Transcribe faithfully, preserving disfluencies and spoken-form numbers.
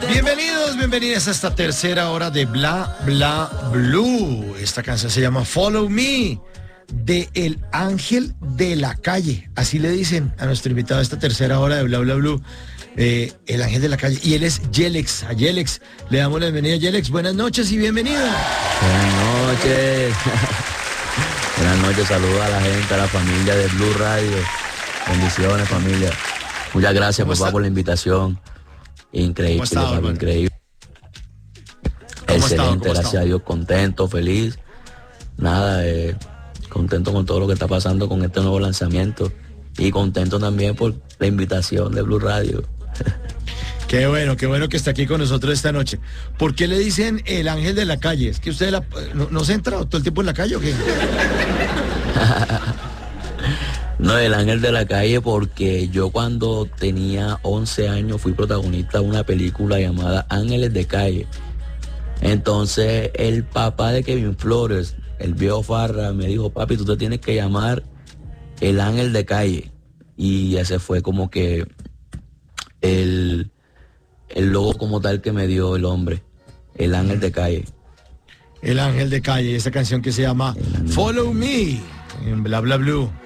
Bienvenidos, bienvenidas a esta tercera hora de Bla Bla Blue. Esta canción se llama Follow Me, de El Ángel de la Calle. Así le dicen a nuestro invitado a esta tercera hora de Bla Bla Blue. Eh, el Ángel de la Calle. Y él es Yelex. A Yelex le damos la bienvenida. Yelex, buenas noches y bienvenido. Buenas noches. Buenas noches, saludos a la gente, a la familia de Blue Radio. Bendiciones, familia. Muchas gracias, papá, por la invitación. Increíble, estado, papi, increíble. Excelente, gracias a Dios, contento, feliz. Nada, eh, contento con todo lo que está pasando con este nuevo lanzamiento. Y contento también por la invitación de Blue Radio. Qué bueno, qué bueno que está aquí con nosotros esta noche. ¿Por qué le dicen el Ángel de la Calle? ¿Es que usted la, no, no se ha entrado todo el tiempo en la calle o qué? No, el Ángel de la Calle porque yo cuando tenía once años fui protagonista de una película llamada Ángeles de Calle. Entonces el papá de Kevin Flores, el viejo Farra, me dijo, papi, tú te tienes que llamar el Ángel de Calle. Y ese fue como que el, el logo como tal que me dio el hombre, el Ángel de Calle. El Ángel de Calle, esa canción que se llama Follow Me en Bla Bla Blue.